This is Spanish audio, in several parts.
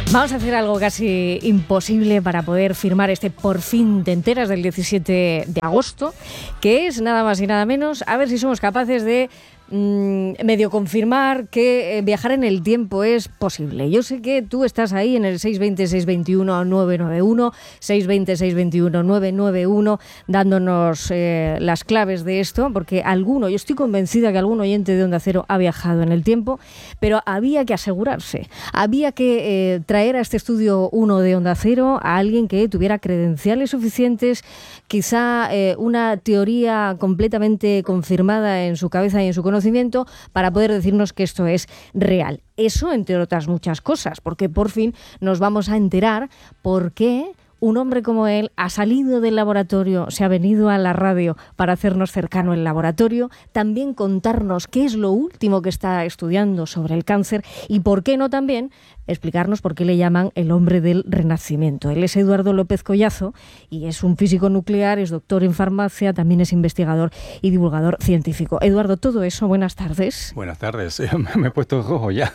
Vamos a hacer algo casi imposible para poder firmar este Por fin te enteras del 17 de agosto, que es nada más y nada menos a ver si somos capaces de medio confirmar que viajar en el tiempo es posible. Yo sé que tú estás ahí en el 620-621-991, 620-621-991, dándonos las claves de esto, porque yo estoy convencida que algún oyente de Onda Cero ha viajado en el tiempo, pero había que asegurarse, había que traer a este estudio 1 de Onda Cero a alguien que tuviera credenciales suficientes, quizá una teoría completamente confirmada en su cabeza y en su conocimiento, para poder decirnos que esto es real. Eso, entre otras muchas cosas, porque por fin nos vamos a enterar por qué un hombre como él ha salido del laboratorio, se ha venido a la radio para hacernos cercano el laboratorio, también contarnos qué es lo último que está estudiando sobre el cáncer y por qué no también explicarnos por qué le llaman el hombre del Renacimiento. Él es Eduardo López Collazo y es un físico nuclear, es doctor en farmacia, también es investigador y divulgador científico. Eduardo, todo eso, buenas tardes. Buenas tardes, me he puesto rojo ya.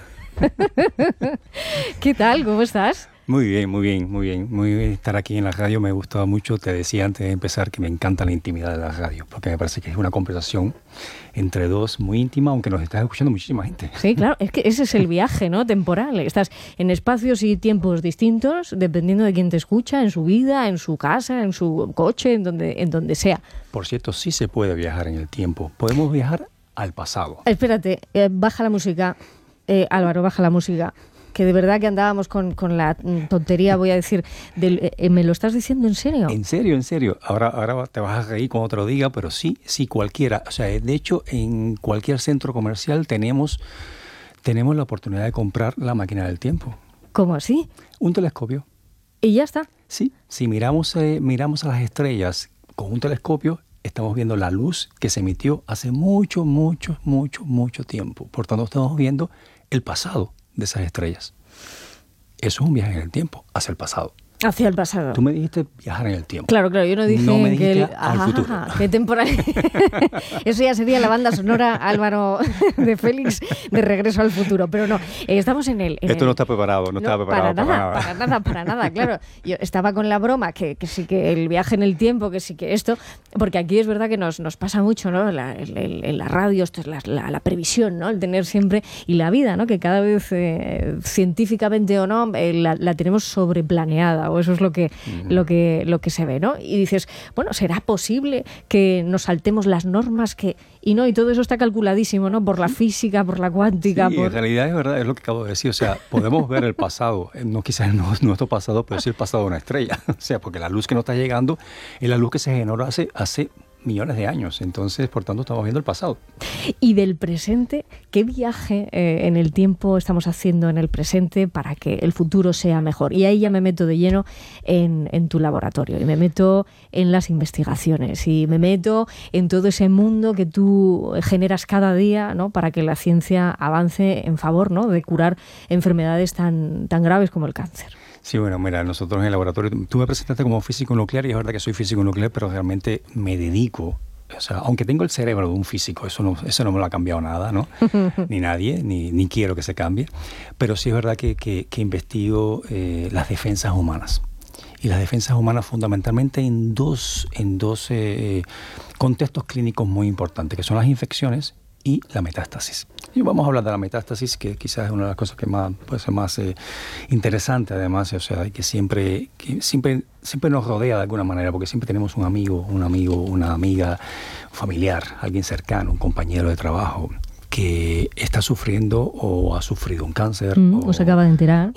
¿Qué tal? ¿Cómo estás? Muy bien, muy bien, muy bien. Muy bien estar aquí en la radio, me gustaba mucho. Te decía antes de empezar que me encanta la intimidad de la radio, porque me parece que es una conversación entre dos muy íntima, aunque nos está escuchando muchísima gente. Sí, claro, es que ese es el viaje, ¿no? Temporal. Estás en espacios y tiempos distintos, dependiendo de quién te escucha, en su vida, en su casa, en su coche, en donde sea. Por cierto, sí se puede viajar en el tiempo. Podemos viajar al pasado. Espérate, baja la música. Álvaro, baja la música. Que de verdad que andábamos con la tontería, voy a decir, ¿me lo estás diciendo en serio? En serio. Ahora te vas a reír cuando te lo diga, pero sí, cualquiera. O sea, de hecho, en cualquier centro comercial tenemos la oportunidad de comprar la máquina del tiempo. ¿Cómo así? Un telescopio. ¿Y ya está? Sí, si miramos a las estrellas con un telescopio, estamos viendo la luz que se emitió hace mucho tiempo. Por tanto, estamos viendo el pasado de esas estrellas. Eso es un viaje en el tiempo, hacia el pasado. Hacia el pasado. Tú me dijiste viajar en el tiempo. Claro, yo no dije me dijiste que al futuro. ¿Qué temporada? Eso ya sería la banda sonora, Álvaro, de Félix, de Regreso al Futuro. Pero no, estamos en el... Esto no está preparado, no estaba preparado para nada, claro. Yo estaba con la broma, que sí que el viaje en el tiempo, que sí que esto, porque aquí es verdad que nos pasa mucho, ¿no? En la radio, esto es la previsión, ¿no? El tener siempre, y la vida, ¿no? Que cada vez, científicamente o no, la tenemos sobreplaneada, o eso es lo que se ve, ¿no? Y dices, bueno, ¿será posible que nos saltemos las normas y todo eso está calculadísimo, ¿no? Por la física, por la cuántica. Sí, en realidad es verdad, es lo que acabo de decir. O sea, podemos ver el pasado, no quizás nuestro pasado, pero sí el pasado de una estrella. O sea, porque la luz que nos está llegando es la luz que se generó hace millones de años. Entonces, por tanto, estamos viendo el pasado. Y del presente, ¿qué viaje en el tiempo estamos haciendo en el presente para que el futuro sea mejor? Y ahí ya me meto de lleno en tu laboratorio, y me meto en las investigaciones, y me meto en todo ese mundo que tú generas cada día, ¿no? Para que la ciencia avance en favor, ¿no? De curar enfermedades tan graves como el cáncer. Sí, bueno, mira, nosotros en el laboratorio, tú me presentaste como físico nuclear y es verdad que soy físico nuclear, pero realmente me dedico, o sea, aunque tengo el cerebro de un físico, eso no me lo ha cambiado nada, ¿no? Ni nadie, ni quiero que se cambie, pero sí es verdad que investigo las defensas humanas. Y las defensas humanas fundamentalmente en dos contextos clínicos muy importantes, que son las infecciones y la metástasis. Y vamos a hablar de la metástasis, que quizás es una de las cosas que puede ser más interesante, además, o sea, que siempre nos rodea de alguna manera, porque siempre tenemos un amigo, una amiga, un familiar, alguien cercano, un compañero de trabajo que está sufriendo o ha sufrido un cáncer. O se acaba de enterar.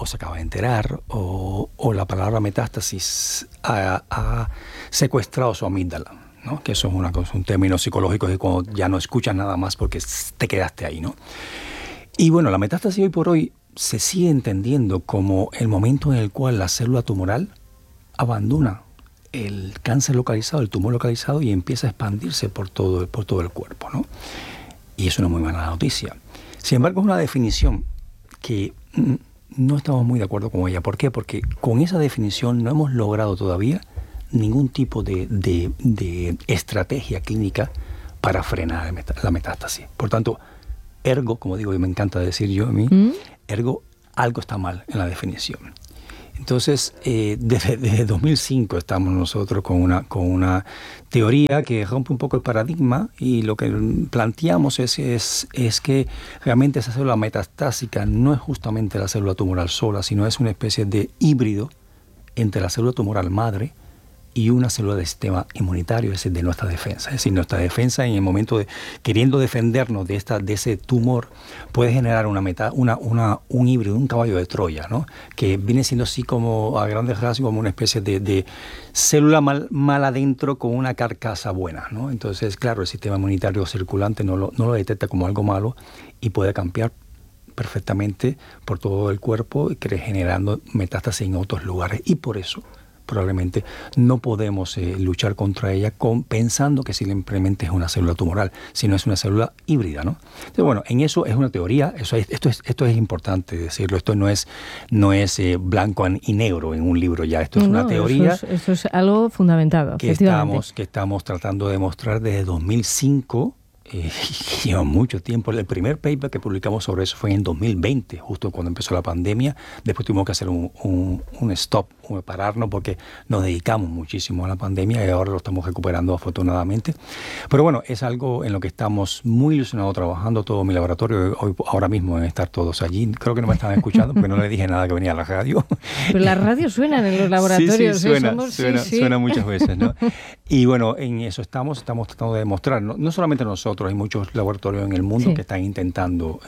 O la palabra metástasis ha secuestrado su amígdala, ¿no? Que eso es un término psicológico de cuando ya no escuchas nada más porque te quedaste ahí, ¿no? Y bueno, la metástasis hoy por hoy se sigue entendiendo como el momento en el cual la célula tumoral abandona el cáncer localizado, el tumor localizado, y empieza a expandirse por todo el cuerpo, ¿no? Y es una muy mala noticia. Sin embargo, es una definición que no estamos muy de acuerdo con ella. ¿Por qué? Porque con esa definición no hemos logrado todavía ningún tipo de estrategia clínica para frenar la metástasis. Por tanto, ergo, como digo y me encanta decir yo a mí, ergo, algo está mal en la definición. Entonces, desde 2005 estamos nosotros con una teoría que rompe un poco el paradigma, y lo que planteamos es que realmente esa célula metastásica no es justamente la célula tumoral sola, sino es una especie de híbrido entre la célula tumoral madre y una célula del sistema inmunitario, es decir, de nuestra defensa. Es decir, nuestra defensa en el momento de queriendo defendernos de ese tumor puede generar un híbrido, un caballo de Troya, ¿no? Que viene siendo así como a grandes rasgos como una especie de célula mal adentro con una carcasa buena, ¿no? Entonces, claro, el sistema inmunitario circulante no lo detecta como algo malo y puede cambiar perfectamente por todo el cuerpo, generando metástasis en otros lugares. Y por eso probablemente no podemos luchar contra ella pensando que simplemente es una célula tumoral, sino es una célula híbrida, ¿no? Entonces, bueno, en eso es una teoría, esto es importante decirlo, esto no es blanco y negro en un libro ya, esto es una teoría. Eso es algo fundamentado, que estamos tratando de demostrar desde 2005. Lleva mucho tiempo. El primer paper que publicamos sobre eso fue en 2020, justo cuando empezó la pandemia. Después tuvimos que hacer un stop, pararnos, porque nos dedicamos muchísimo a la pandemia y ahora lo estamos recuperando afortunadamente. Pero bueno, es algo en lo que estamos muy ilusionados trabajando, todo mi laboratorio. Ahora mismo en estar todos allí. Creo que no me estaban escuchando porque no les dije nada que venía a la radio. Pero las radios suenan en los laboratorios. Sí, suena muchas veces, ¿no? Y bueno, en eso estamos tratando de demostrar, no solamente nosotros, hay muchos laboratorios en el mundo que están intentando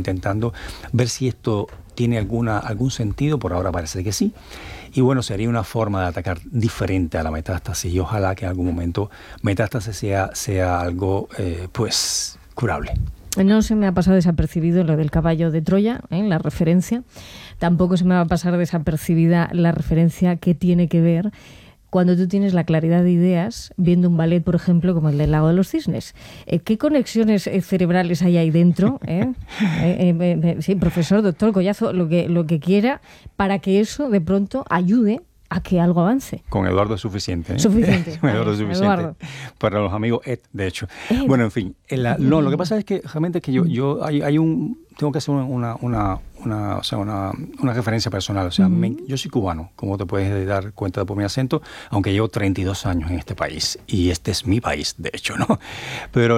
ver si esto tiene algún sentido. Por ahora parece que sí. Y bueno, sería una forma de atacar diferente a la metástasis, y ojalá que en algún momento metástasis sea algo pues curable. No se me ha pasado desapercibido lo del caballo de Troya, la referencia. Tampoco se me va a pasar desapercibida la referencia que tiene que ver cuando tú tienes la claridad de ideas viendo un ballet, por ejemplo, como el del Lago de los Cisnes. ¿Qué conexiones cerebrales hay ahí dentro? Sí, profesor, doctor Collazo, lo que quiera, para que eso de pronto ayude a que algo avance. Con Eduardo es suficiente. Suficiente. Con Eduardo es suficiente. Eduardo. Para los amigos de hecho. Bueno, en fin. Lo que pasa es que realmente que tengo que hacer una referencia personal. O sea, yo soy cubano, como te puedes dar cuenta por mi acento, aunque llevo 32 años en este país. Y este es mi país, de hecho, ¿no? Pero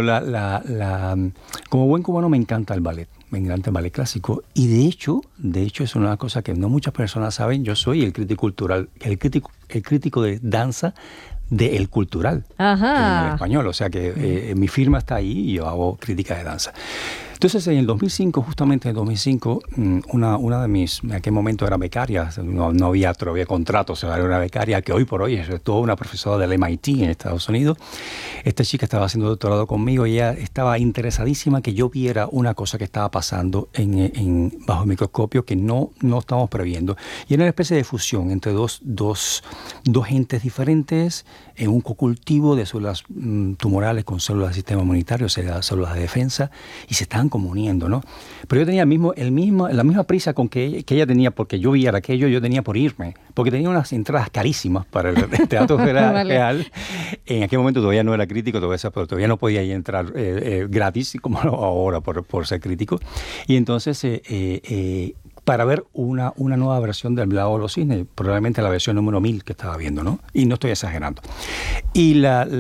como buen cubano me encanta el ballet. Me encanta el ballet clásico. Y de hecho es una cosa que no muchas personas saben. Yo soy el crítico cultural, el crítico de danza de El Cultural, en el español. O sea que mi firma está ahí y yo hago crítica de danza. Entonces, en el 2005, justamente en el 2005, una de mis, en aquel momento era becaria, no había todavía contrato, o sea, era una becaria que hoy por hoy es toda una profesora del MIT en Estados Unidos. Esta chica estaba haciendo doctorado conmigo y ella estaba interesadísima que yo viera una cosa que estaba pasando bajo el microscopio que no estábamos previendo. Y era una especie de fusión entre dos entes diferentes en un cocultivo de células tumorales con células del sistema inmunitario, o sea, células de defensa, y se estaban comuniendo, ¿no? Pero yo tenía la misma prisa con que ella tenía, porque yo viera aquello, yo tenía por irme, porque tenía unas entradas carísimas para el Teatro Real. En aquel momento todavía no era crítico, pero todavía no podía entrar gratis, como ahora por ser crítico. Y entonces, para ver una nueva versión del Lago de los Cisnes, probablemente la versión número 1000 que estaba viendo, ¿no? Y no estoy exagerando. Y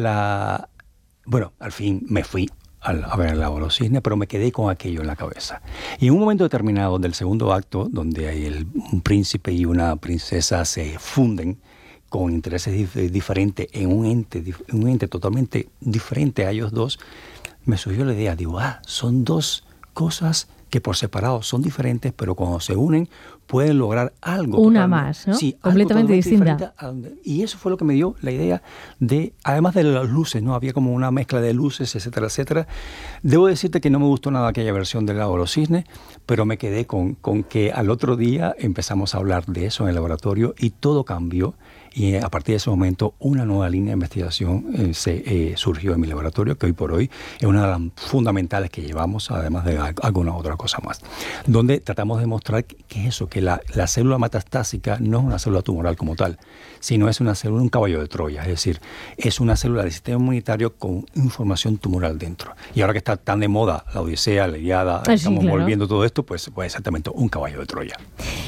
bueno, al fin me fui a ver el Lago de los Cisnes, pero me quedé con aquello en la cabeza. Y en un momento determinado del segundo acto, donde hay un príncipe y una princesa se funden con intereses diferentes en un ente totalmente diferente a ellos dos, me surgió la idea, digo, son dos cosas que por separado son diferentes, pero cuando se unen pueden lograr algo. Una más, ¿no? Sí, completamente distinta. Y eso fue lo que me dio la idea de, además de las luces, ¿no? Había como una mezcla de luces, etcétera, etcétera. Debo decirte que no me gustó nada aquella versión del Lago de los Cisnes, pero me quedé con que al otro día empezamos a hablar de eso en el laboratorio y todo cambió. Y a partir de ese momento una nueva línea de investigación surgió en mi laboratorio, que hoy por hoy es una de las fundamentales que llevamos, además de alguna otra cosa más, donde tratamos de demostrar que eso, que la célula metastásica no es una célula tumoral como tal, sino es una célula, un caballo de Troya, es decir, es una célula del sistema inmunitario con información tumoral dentro. Y ahora que está tan de moda la Odisea, la Ilíada, estamos volviendo todo esto, pues exactamente un caballo de Troya.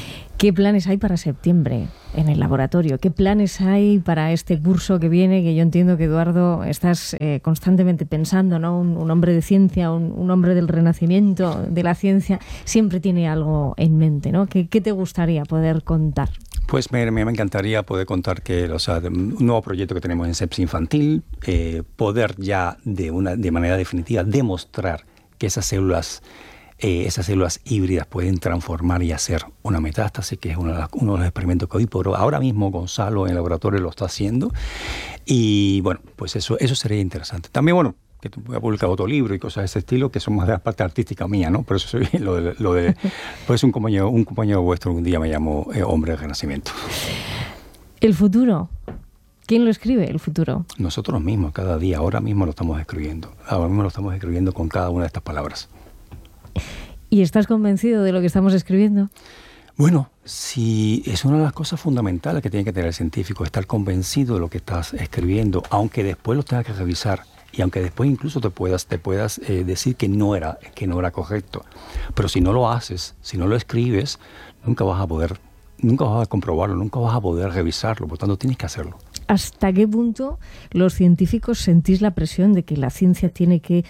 ¿Qué planes hay para septiembre en el laboratorio? ¿Qué planes hay para este curso que viene? Que yo entiendo que, Eduardo, estás constantemente pensando, ¿no? Un hombre de ciencia, un hombre del renacimiento de la ciencia, siempre tiene algo en mente, ¿no? ¿Qué te gustaría poder contar? Pues me encantaría poder contar que, un nuevo proyecto que tenemos en sepsis infantil, poder ya de manera definitiva demostrar que esas células híbridas pueden transformar y hacer una metástasis, que es uno de los experimentos que ahora mismo Gonzalo en el laboratorio lo está haciendo. Y bueno, pues eso sería interesante. También, bueno, que voy a publicar otro libro y cosas de ese estilo, que son más de la parte artística mía, ¿no? Por eso soy pues un compañero vuestro un día me llamó Hombre del Renacimiento. ¿El futuro? ¿Quién lo escribe, el futuro? Nosotros mismos, cada día. Ahora mismo lo estamos escribiendo. Ahora mismo lo estamos escribiendo con cada una de estas palabras. ¿Y estás convencido de lo que estamos escribiendo? Bueno, sí, es una de las cosas fundamentales que tiene que tener el científico, estar convencido de lo que estás escribiendo, aunque después lo tengas que revisar y aunque después incluso te puedas decir que no era correcto. Pero si no lo haces, si no lo escribes, nunca vas a comprobarlo, nunca vas a poder revisarlo, por tanto tienes que hacerlo. ¿Hasta qué punto los científicos sentís la presión de que la ciencia tiene que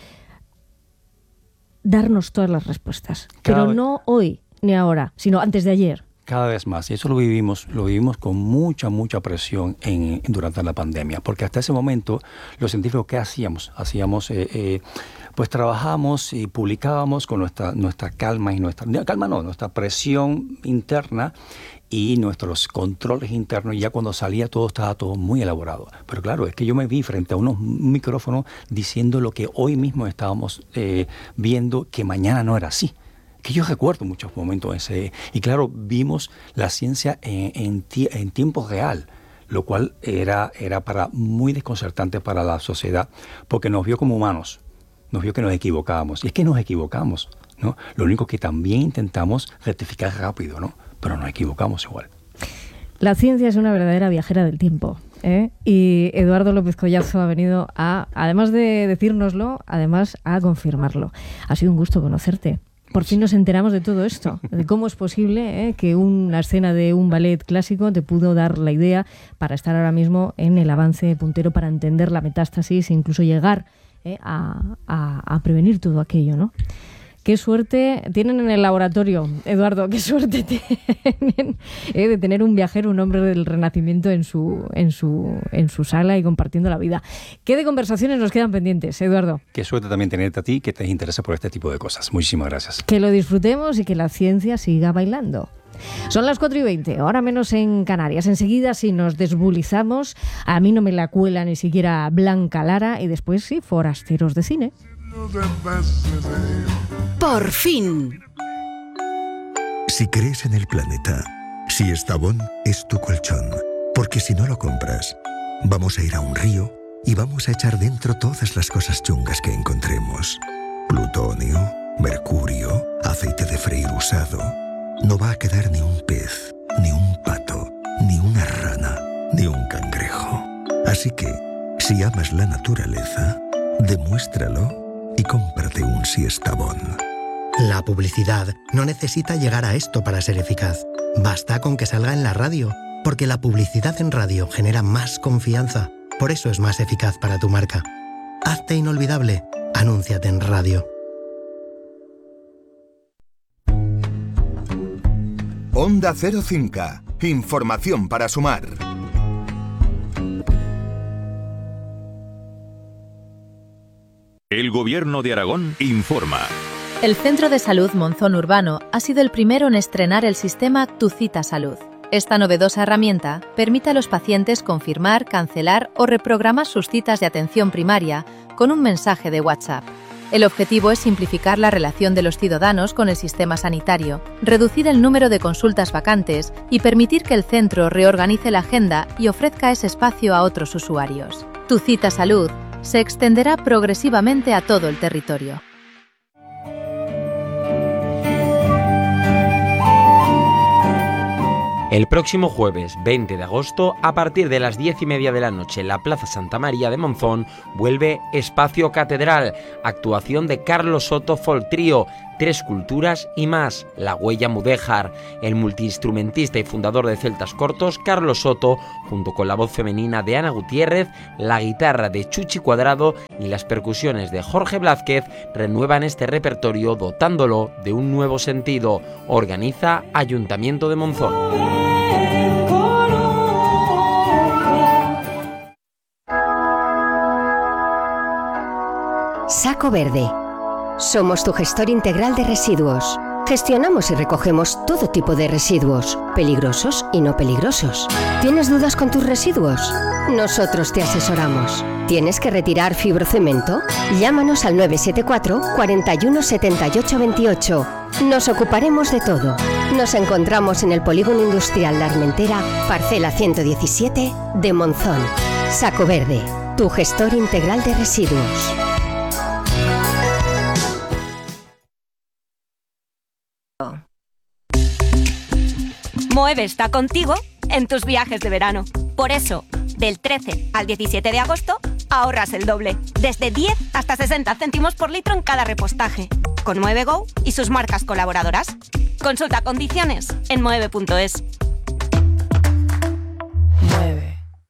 darnos todas las respuestas? Pero no hoy ni ahora, sino antes de ayer. Cada vez más, y eso lo vivimos con mucha presión durante la pandemia, porque hasta ese momento los científicos, ¿qué hacíamos? Pues trabajamos y publicábamos con nuestra calma y nuestra presión interna y nuestros controles internos, y ya cuando salía estaba todo muy elaborado. Pero claro, es que yo me vi frente a un micrófono diciendo lo que hoy mismo estábamos viendo, que mañana no era así. Que yo recuerdo muchos momentos y claro, vimos la ciencia en tiempo real, lo cual era muy desconcertante para la sociedad, porque nos vio como humanos, nos vio que nos equivocábamos, y es que nos equivocamos, ¿no? Lo único que también intentamos rectificar rápido, ¿no? Pero nos equivocamos igual. La ciencia es una verdadera viajera del tiempo, ¿eh? Y Eduardo López Collazo ha venido además de decírnoslo, además a confirmarlo. Ha sido un gusto conocerte. Por fin nos enteramos de todo esto, de cómo es posible que una escena de un ballet clásico te pudo dar la idea para estar ahora mismo en el avance puntero para entender la metástasis e incluso llegar a prevenir todo aquello, ¿no? Qué suerte tienen en el laboratorio, Eduardo, qué suerte tienen de tener un viajero, un hombre del Renacimiento en su sala y compartiendo la vida. ¿Qué de conversaciones nos quedan pendientes, Eduardo? Qué suerte también tenerte a ti, que te interesa por este tipo de cosas. Muchísimas gracias. Que lo disfrutemos y que la ciencia siga bailando. Son las 4:20, ahora menos en Canarias. Enseguida, si nos desbulizamos, a mí no me la cuela ni siquiera Blanca Lara, y después sí, Forasteros de Cine. Por fin. Si crees en el planeta, si Estavón es tu colchón, porque si no lo compras, vamos a ir a un río y vamos a echar dentro todas las cosas chungas que encontremos. Plutonio, mercurio, aceite de freír usado. No va a quedar ni un pez, ni un pato, ni una rana, ni un cangrejo. Así que, si amas la naturaleza, demuéstralo y cómprate un Siestabón. La publicidad no necesita llegar a esto para ser eficaz. Basta con que salga en la radio, porque la publicidad en radio genera más confianza. Por eso es más eficaz para tu marca. Hazte inolvidable. Anúnciate en radio. Onda Cero Cinca. Información para sumar. El Gobierno de Aragón informa. El Centro de Salud Monzón Urbano ha sido el primero en estrenar el sistema Tu Cita Salud. Esta novedosa herramienta permite a los pacientes confirmar, cancelar o reprogramar sus citas de atención primaria con un mensaje de WhatsApp. El objetivo es simplificar la relación de los ciudadanos con el sistema sanitario, reducir el número de consultas vacantes y permitir que el centro reorganice la agenda y ofrezca ese espacio a otros usuarios. Tu Cita Salud se extenderá progresivamente a todo el territorio. El próximo jueves 20 de agosto, a partir de las 10:30 de la noche, en la Plaza Santa María de Monzón, vuelve Espacio Catedral, actuación de Carlos Soto Folk Trío, 3 culturas y más. La huella mudéjar. El multiinstrumentista y fundador de Celtas Cortos, Carlos Soto, junto con la voz femenina de Ana Gutiérrez, la guitarra de Chuchi Cuadrado y las percusiones de Jorge Blázquez, renuevan este repertorio dotándolo de un nuevo sentido. Organiza Ayuntamiento de Monzón. Saco Verde. Somos tu gestor integral de residuos. Gestionamos y recogemos todo tipo de residuos, peligrosos y no peligrosos. ¿Tienes dudas con tus residuos? Nosotros te asesoramos. ¿Tienes que retirar fibrocemento? Llámanos al 974 41 78 28. Nos ocuparemos de todo. Nos encontramos en el Polígono Industrial La Armentera, parcela 117 de Monzón. Saco Verde, tu gestor integral de residuos. Moeve está contigo en tus viajes de verano. Por eso, del 13 al 17 de agosto, ahorras el doble. Desde 10 hasta 60 céntimos por litro en cada repostaje. Con Moeve Go y sus marcas colaboradoras. Consulta condiciones en moeve.es. Mueve.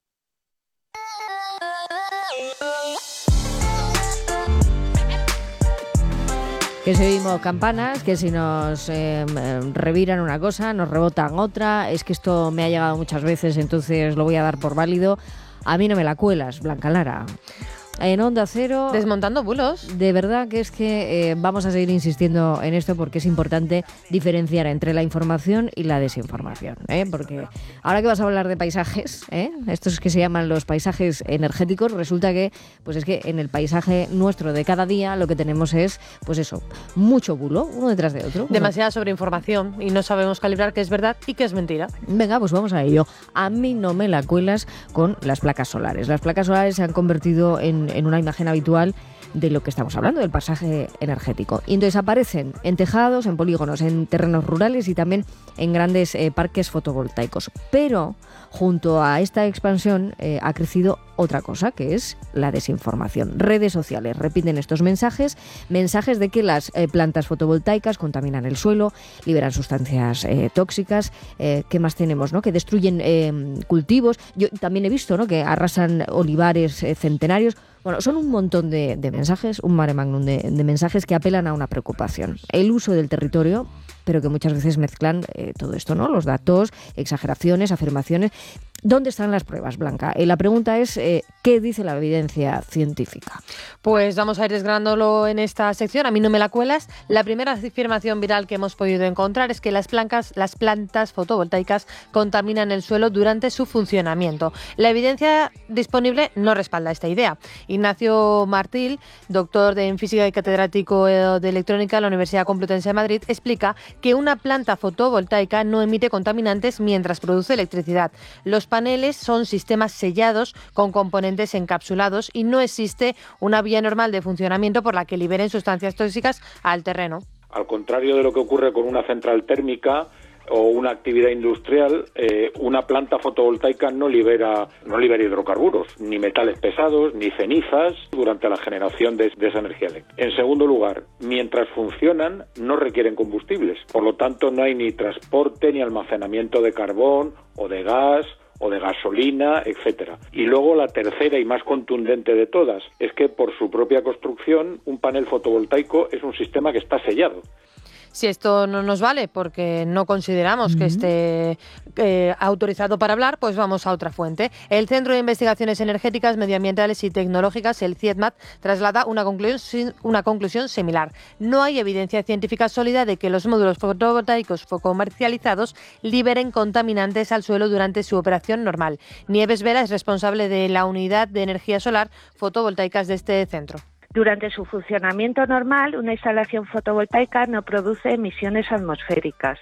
Que si oímos campanas, que si nos reviran una cosa, nos rebotan otra. Es que esto me ha llegado muchas veces, entonces lo voy a dar por válido. A mí no me la cuelas, Blanca Lara. En Onda Cero... Desmontando bulos. De verdad que es que vamos a seguir insistiendo en esto porque es importante diferenciar entre la información y la desinformación, porque ahora que vas a hablar de paisajes, estos que se llaman los paisajes energéticos, resulta que pues es que en el paisaje nuestro de cada día lo que tenemos es, pues eso, mucho bulo, uno detrás de otro. Demasiada sobreinformación y no sabemos calibrar qué es verdad y qué es mentira. Venga, pues vamos a ello. A mí no me la cuelas con las placas solares. Las placas solares se han convertido en una imagen habitual de lo que estamos hablando, del paisaje energético. Y entonces aparecen en tejados, en polígonos, en terrenos rurales y también en grandes parques fotovoltaicos. Pero junto a esta expansión ha crecido otra cosa, que es la desinformación. Redes sociales repiten estos mensajes de que las plantas fotovoltaicas contaminan el suelo, liberan sustancias tóxicas. ¿Qué más tenemos, no? Que destruyen cultivos. Yo también he visto, ¿no?, que arrasan olivares centenarios. Bueno, son un montón de mensajes, un mare magnum de mensajes que apelan a una preocupación. El uso del territorio, pero que muchas veces mezclan todo esto, ¿no? Los datos, exageraciones, afirmaciones. ¿Dónde están las pruebas, Blanca? La pregunta es, ¿qué dice la evidencia científica? Pues vamos a ir desgranándolo en esta sección. A mí no me la cuelas. La primera afirmación viral que hemos podido encontrar es que las plantas fotovoltaicas contaminan el suelo durante su funcionamiento. La evidencia disponible no respalda esta idea. Ignacio Martil, doctor en física y catedrático de electrónica en la Universidad Complutense de Madrid, explica que una planta fotovoltaica no emite contaminantes mientras produce electricidad. Los paneles son sistemas sellados con componentes encapsulados y no existe una vía normal de funcionamiento por la que liberen sustancias tóxicas al terreno. Al contrario de lo que ocurre con una central térmica o una actividad industrial, una planta fotovoltaica no libera hidrocarburos, ni metales pesados, ni cenizas durante la generación de esa energía eléctrica. En segundo lugar, mientras funcionan, no requieren combustibles. Por lo tanto, no hay ni transporte ni almacenamiento de carbón o de gas o de gasolina, etcétera. Y luego la tercera y más contundente de todas es que por su propia construcción un panel fotovoltaico es un sistema que está sellado. Si esto no nos vale porque no consideramos que esté autorizado para hablar, pues vamos a otra fuente. El Centro de Investigaciones Energéticas, Medioambientales y Tecnológicas, el CIEDMAT, traslada una conclusión similar. No hay evidencia científica sólida de que los módulos fotovoltaicos comercializados liberen contaminantes al suelo durante su operación normal. Nieves Vera es responsable de la unidad de energía solar fotovoltaicas de este centro. Durante su funcionamiento normal, una instalación fotovoltaica no produce emisiones atmosféricas.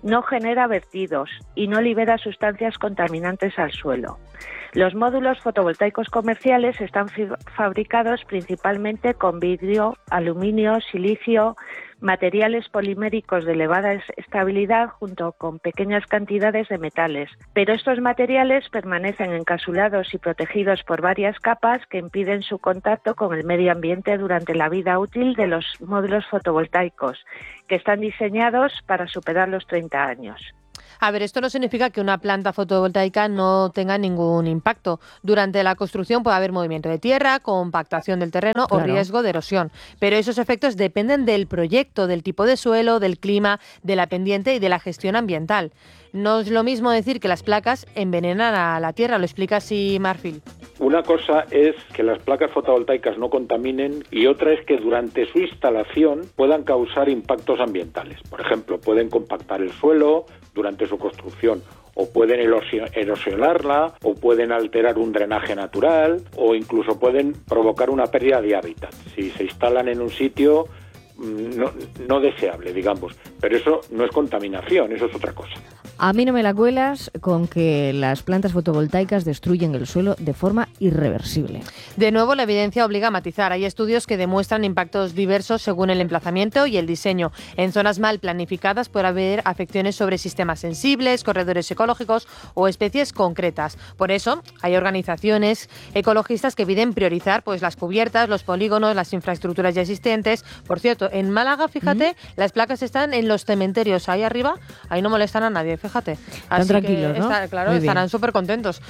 no genera vertidos y no libera sustancias contaminantes al suelo. Los módulos fotovoltaicos comerciales están fabricados principalmente con vidrio, aluminio, silicio, materiales poliméricos de elevada estabilidad junto con pequeñas cantidades de metales. Pero estos materiales permanecen encapsulados y protegidos por varias capas que impiden su contacto con el medio ambiente durante la vida útil de los módulos fotovoltaicos, que están diseñados para superar los 30 años. A ver, esto no significa que una planta fotovoltaica no tenga ningún impacto. Durante la construcción puede haber movimiento de tierra, compactación del terreno o riesgo de erosión. Pero esos efectos dependen del proyecto, del tipo de suelo, del clima, de la pendiente y de la gestión ambiental. No es lo mismo decir que las placas envenenan a la tierra, lo explica así Marfil. Una cosa es que las placas fotovoltaicas no contaminen y otra es que durante su instalación puedan causar impactos ambientales. Por ejemplo, pueden compactar el suelo durante su construcción, o pueden erosionarla, o pueden alterar un drenaje natural, o incluso pueden provocar una pérdida de hábitat si se instalan en un sitio no deseable, digamos. Pero eso no es contaminación, eso es otra cosa. A mí no me la cuelas con que las plantas fotovoltaicas destruyen el suelo de forma irreversible. De nuevo, la evidencia obliga a matizar. Hay estudios que demuestran impactos diversos según el emplazamiento y el diseño. En zonas mal planificadas puede haber afecciones sobre sistemas sensibles, corredores ecológicos o especies concretas. Por eso, hay organizaciones ecologistas que piden priorizar pues las cubiertas, los polígonos, las infraestructuras ya existentes. Por cierto, en Málaga, fíjate, las placas están en los cementerios ahí arriba, ahí no molestan a nadie, fíjate. Están tranquilos, ¿no? Claro, estarán súper contentos.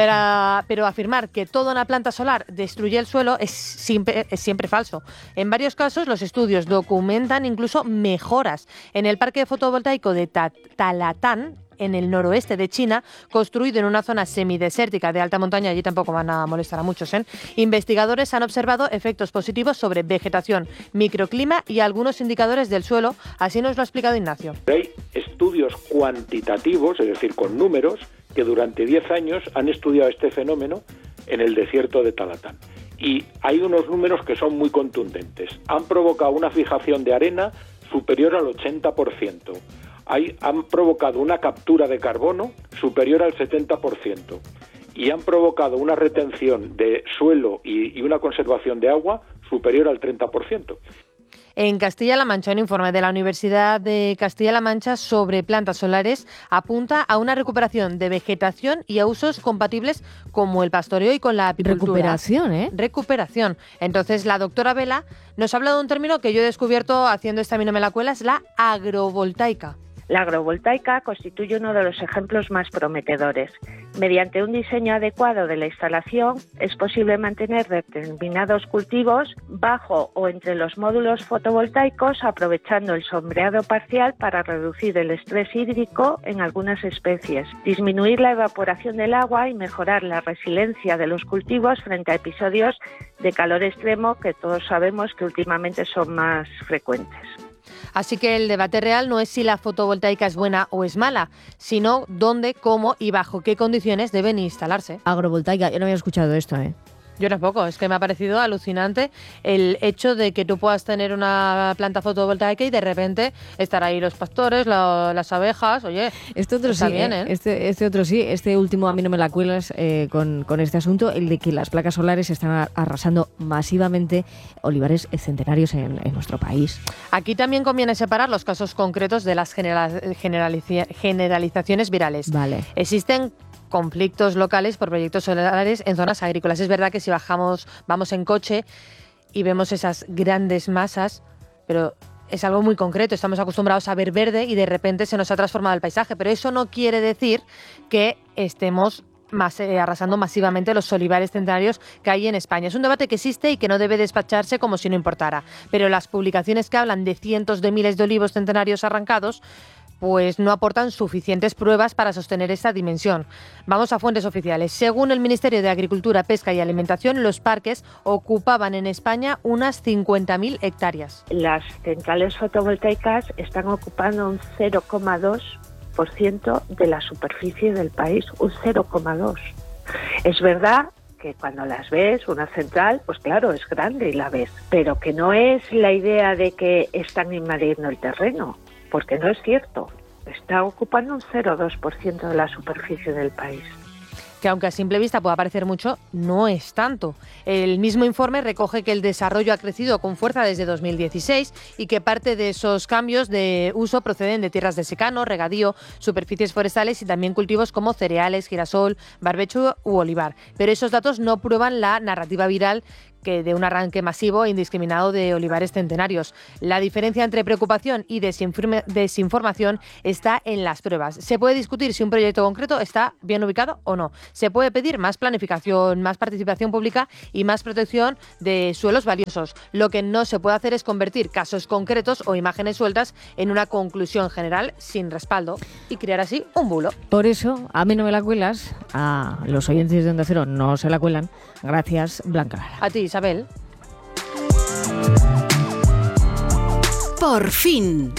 Pero afirmar que toda una planta solar destruye el suelo es siempre falso. En varios casos, los estudios documentan incluso mejoras. En el parque fotovoltaico de Talatán, en el noroeste de China, construido en una zona semidesértica de alta montaña, allí tampoco van a molestar a muchos, investigadores han observado efectos positivos sobre vegetación, microclima y algunos indicadores del suelo, así nos lo ha explicado Ignacio. Hay estudios cuantitativos, es decir, con números, que durante 10 años han estudiado este fenómeno en el desierto de Talatán. Y hay unos números que son muy contundentes. Han provocado una fijación de arena superior al 80%. Han provocado una captura de carbono superior al 70% y han provocado una retención de suelo y una conservación de agua superior al 30%. En Castilla-La Mancha, un informe de la Universidad de Castilla-La Mancha sobre plantas solares apunta a una recuperación de vegetación y a usos compatibles como el pastoreo y con la apicultura. Recuperación. Entonces, la doctora Vela nos habla de un término que yo he descubierto haciendo esta A mí no me la cuela, es la agrovoltaica. La agrovoltaica constituye uno de los ejemplos más prometedores. Mediante un diseño adecuado de la instalación, es posible mantener determinados cultivos bajo o entre los módulos fotovoltaicos, aprovechando el sombreado parcial para reducir el estrés hídrico en algunas especies, disminuir la evaporación del agua y mejorar la resiliencia de los cultivos frente a episodios de calor extremo que todos sabemos que últimamente son más frecuentes. Así que el debate real no es si la fotovoltaica es buena o es mala, sino dónde, cómo y bajo qué condiciones deben instalarse. Agrovoltaica, yo no había escuchado esto, Yo tampoco, es que me ha parecido alucinante el hecho de que tú puedas tener una planta fotovoltaica y de repente estar ahí los pastores, las abejas, oye, este otro está sí, bien, Este otro sí, este último a mí no me la cuelas con este asunto, el de que las placas solares están arrasando masivamente olivares centenarios en nuestro país. Aquí también conviene separar los casos concretos de las generalizaciones virales. Vale. Existen conflictos locales por proyectos solares en zonas agrícolas. Es verdad que si vamos en coche y vemos esas grandes masas, pero es algo muy concreto. Estamos acostumbrados a ver verde y de repente se nos ha transformado el paisaje, pero eso no quiere decir que estemos arrasando masivamente los olivares centenarios que hay en España. Es un debate que existe y que no debe despacharse como si no importara. Pero las publicaciones que hablan de cientos de miles de olivos centenarios arrancados pues no aportan suficientes pruebas para sostener esta dimensión. Vamos a fuentes oficiales. Según el Ministerio de Agricultura, Pesca y Alimentación, los parques ocupaban en España unas 50.000 hectáreas. Las centrales fotovoltaicas están ocupando un 0,2% de la superficie del país, un 0,2%. Es verdad que cuando las ves, una central, pues claro, es grande y la ves, pero que no es la idea de que están invadiendo el terreno, porque no es cierto. está ocupando un 0,2% de la superficie del país. Que aunque a simple vista pueda parecer mucho, no es tanto. El mismo informe recoge que el desarrollo ha crecido con fuerza desde 2016 y que parte de esos cambios de uso proceden de tierras de secano, regadío, superficies forestales y también cultivos como cereales, girasol, barbecho u olivar. Pero esos datos no prueban la narrativa viral que de un arranque masivo e indiscriminado de olivares centenarios. La diferencia entre preocupación y desinformación está en las pruebas. Se puede discutir si un proyecto concreto está bien ubicado o no. Se puede pedir más planificación, más participación pública y más protección de suelos valiosos. Lo que no se puede hacer es convertir casos concretos o imágenes sueltas en una conclusión general sin respaldo y crear así un bulo. Por eso, a mí no me la cuelas, a los oyentes de Onda Cero no se la cuelan. Gracias, Blanca Lara. A ti, Isabel. Por fin.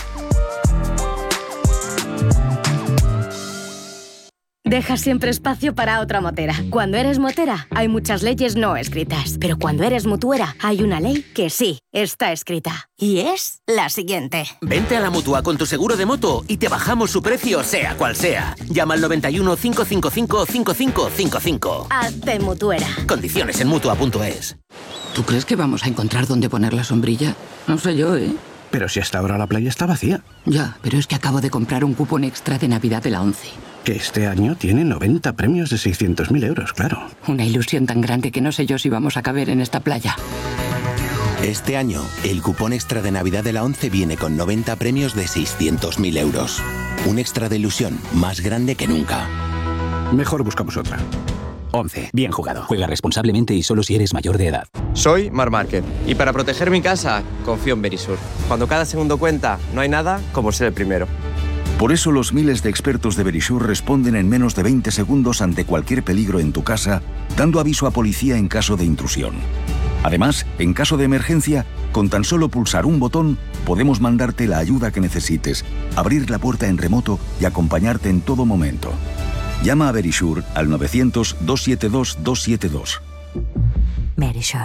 Deja siempre espacio para otra motera. Cuando eres motera, hay muchas leyes no escritas. Pero cuando eres mutuera, hay una ley que sí está escrita. Y es la siguiente. Vente a la Mutua con tu seguro de moto y te bajamos su precio, sea cual sea. Llama al 91 555 5555. Hazte mutuera. Condiciones en Mutua.es. ¿Tú crees que vamos a encontrar dónde poner la sombrilla? No sé yo, ¿eh? Pero si hasta ahora la playa está vacía. Ya, pero es que acabo de comprar un cupón extra de Navidad de la ONCE. Que este año tiene 90 premios de 600.000 euros, claro. Una ilusión tan grande que no sé yo si vamos a caber en esta playa. Este año, el cupón extra de Navidad de la ONCE viene con 90 premios de 600.000 euros. Un extra de ilusión más grande que nunca. Mejor buscamos otra. ONCE. Bien jugado. Juega responsablemente y solo si eres mayor de edad. Soy Marc Márquez y para proteger mi casa confío en Verisur. Cuando cada segundo cuenta, no hay nada como ser el primero. Por eso los miles de expertos de Verisur responden en menos de 20 segundos ante cualquier peligro en tu casa, dando aviso a policía en caso de intrusión. Además, en caso de emergencia, con tan solo pulsar un botón, podemos mandarte la ayuda que necesites, abrir la puerta en remoto y acompañarte en todo momento. Llama a Verisur al 900-272-272. Verisur.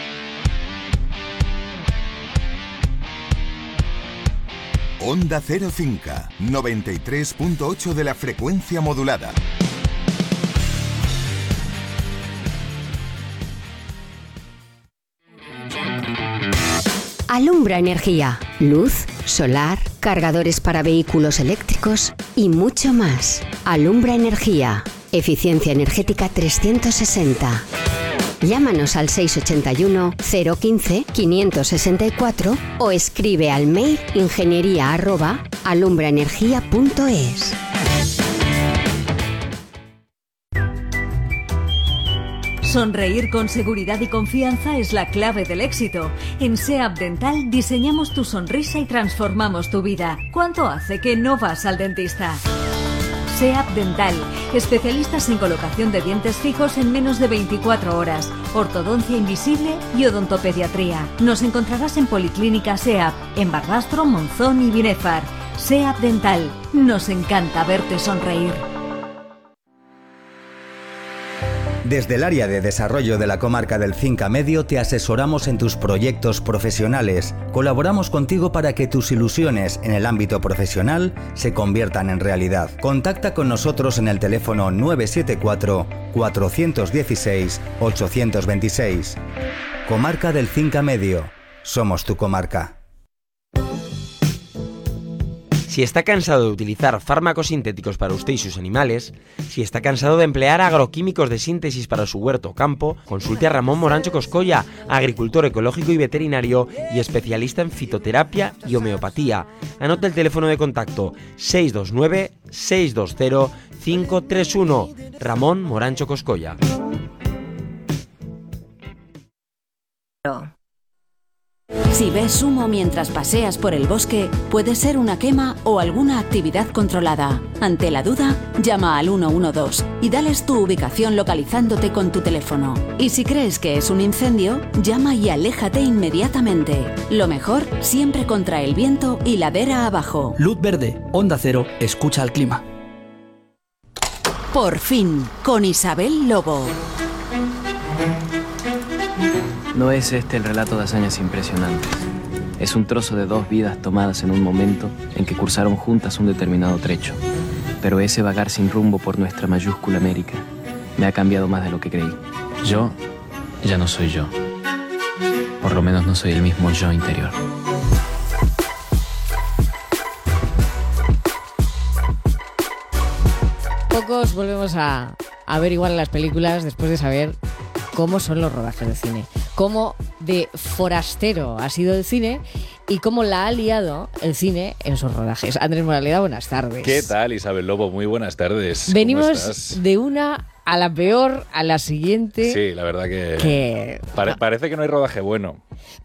Onda Cero Cinca, 93.8 de la frecuencia modulada. Alumbra Energía, luz, solar, cargadores para vehículos eléctricos y mucho más. Alumbra Energía, eficiencia energética 360. Llámanos al 681 015 564 o escribe al mail ingeniería@alumbraenergia.es. Sonreír con seguridad y confianza es la clave del éxito. En SEAP Dental diseñamos tu sonrisa y transformamos tu vida. ¿Cuánto hace que no vas al dentista? SEAP Dental, especialistas en colocación de dientes fijos en menos de 24 horas, ortodoncia invisible y odontopediatría. Nos encontrarás en Policlínica SEAP, en Barbastro, Monzón y Binefar. SEAP Dental, nos encanta verte sonreír. Desde el área de desarrollo de la comarca del Cinca Medio te asesoramos en tus proyectos profesionales. Colaboramos contigo para que tus ilusiones en el ámbito profesional se conviertan en realidad. Contacta con nosotros en el teléfono 974 416 826. Comarca del Cinca Medio. Somos tu comarca. Si está cansado de utilizar fármacos sintéticos para usted y sus animales, si está cansado de emplear agroquímicos de síntesis para su huerto o campo, consulte a Ramón Morancho Coscolla, agricultor ecológico y veterinario y especialista en fitoterapia y homeopatía. Anote el teléfono de contacto 629 620 531. Ramón Morancho Coscolla. Si ves humo mientras paseas por el bosque, puede ser una quema o alguna actividad controlada. Ante la duda, llama al 112 y dales tu ubicación localizándote con tu teléfono. Y si crees que es un incendio, llama y aléjate inmediatamente. Lo mejor, siempre contra el viento y ladera abajo. Luz verde, Onda Cero, escucha al clima. Por fin, con Isabel Lobo. No es este el relato de hazañas impresionantes. Es un trozo de 2 vidas tomadas en un momento en que cursaron juntas un determinado trecho. Pero ese vagar sin rumbo por nuestra mayúscula América me ha cambiado más de lo que creí. Yo ya no soy yo. Por lo menos no soy el mismo yo interior. Pocos volvemos a ver igual las películas después de saber cómo son los rodajes de cine, cómo de forastero ha sido el cine y cómo la ha liado el cine en sus rodajes. Andrés Moraleda, buenas tardes. ¿Qué tal, Isabel Lobo? Muy buenas tardes. Venimos de una a la peor, a la siguiente. Sí, la verdad que... parece que no hay rodaje bueno.